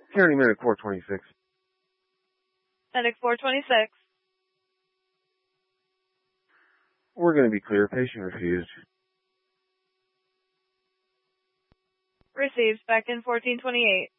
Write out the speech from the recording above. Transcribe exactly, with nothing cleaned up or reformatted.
County Medic four twenty-six. Medic four twenty-six. We're going to be clear. Patient refused. Received. Back in fourteen twenty-eight.